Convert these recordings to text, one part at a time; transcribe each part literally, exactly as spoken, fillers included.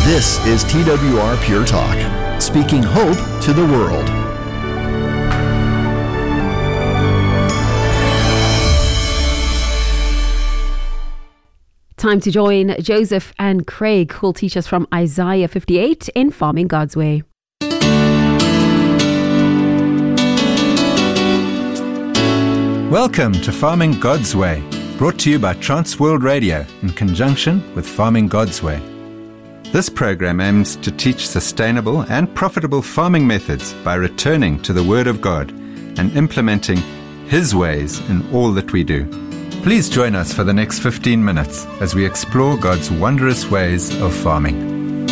This is T W R Pure Talk, speaking hope to the world. Time to join Joseph and Craig, who will teach us from Isaiah fifty-eight in Farming God's Way. Welcome to Farming God's Way, brought to you by Transworld Radio in conjunction with Farming God's Way. This program aims to teach sustainable and profitable farming methods by returning to the Word of God and implementing His ways in all that we do. Please join us for the next fifteen minutes as we explore God's wondrous ways of farming.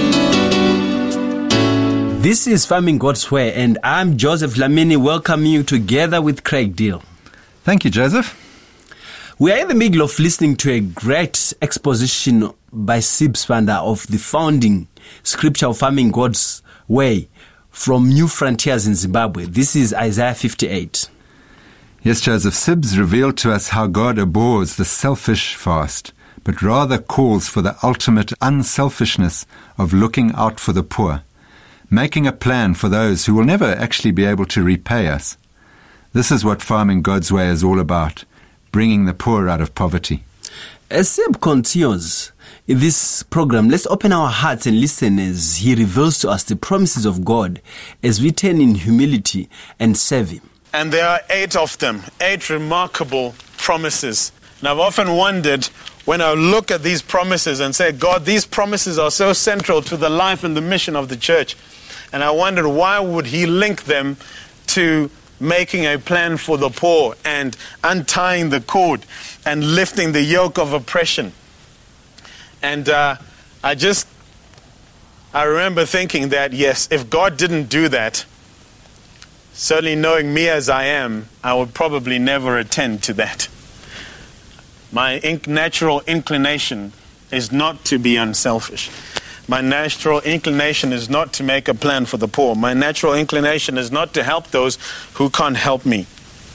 This is Farming God's Way, and I'm Joseph Lamini, welcoming you together with Craig Deal. Thank you, Joseph. We are in the middle of listening to a great exposition by Sib Spander of the founding scripture of Farming God's Way from New Frontiers in Zimbabwe. This is Isaiah fifty-eight. Yes, Joseph, Sibs revealed to us how God abhors the selfish fast, but rather calls for the ultimate unselfishness of looking out for the poor, making a plan for those who will never actually be able to repay us. This is what Farming God's Way is all about, bringing the poor out of poverty. As Sib continues in this program, let's open our hearts and listen as he reveals to us the promises of God as we turn in humility and serve Him. And there are eight of them, eight remarkable promises. And I've often wondered when I look at these promises and say, God, these promises are so central to the life and the mission of the church. And I wondered, why would He link them to making a plan for the poor and untying the cord and lifting the yoke of oppression? And uh, I just, I remember thinking that, yes, if God didn't do that, certainly knowing me as I am, I would probably never attend to that. My inc- natural inclination is not to be unselfish. My natural inclination is not to make a plan for the poor. My natural inclination is not to help those who can't help me.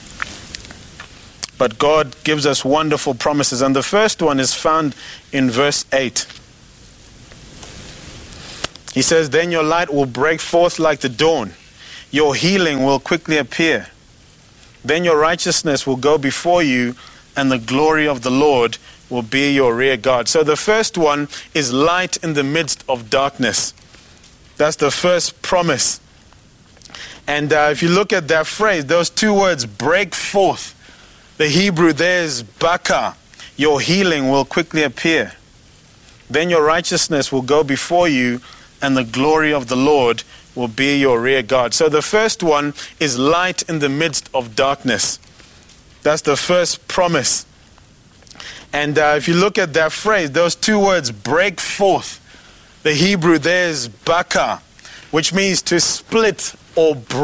But God gives us wonderful promises. And the first one is found in verse eight. He says, "Then your light will break forth like the dawn. Your healing will quickly appear. Then your righteousness will go before you, and the glory of the Lord will be your rear guard." So the first one is light in the midst of darkness. That's the first promise. And uh, if you look at that phrase, those two words, break forth, the Hebrew there is baka. Your healing will quickly appear. Then your righteousness will go before you, and the glory of the Lord will be your rear guard. So the first one is light in the midst of darkness. That's the first promise. And uh, if you look at that phrase, those two words, break forth, the Hebrew there is baka, which means to split or break.